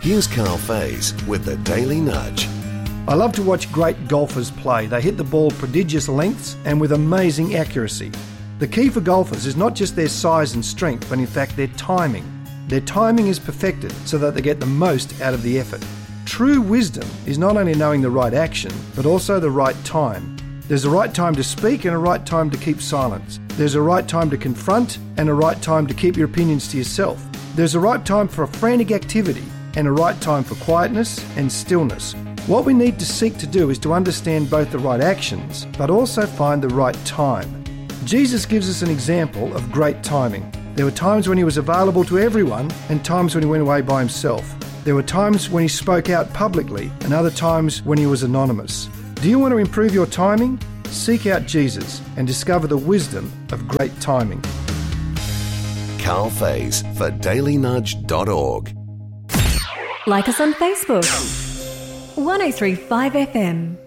Here's Carl Faze with the Daily Nudge. I love to watch great golfers play. They hit the ball prodigious lengths and with amazing accuracy. The key for golfers is not just their size and strength, but in fact their timing. Their timing is perfected so that they get the most out of the effort. True wisdom is not only knowing the right action, but also the right time. There's a right time to speak and a right time to keep silence. There's a right time to confront and a right time to keep your opinions to yourself. There's a right time for a frantic activity and a right time for quietness and stillness. What we need to seek to do is to understand both the right actions, but also find the right time. Jesus gives us an example of great timing. There were times when he was available to everyone and times when he went away by himself. There were times when he spoke out publicly and other times when he was anonymous. Do you want to improve your timing? Seek out Jesus and discover the wisdom of great timing. Carl Faze for dailynudge.org. Like us on Facebook. 1035 FM.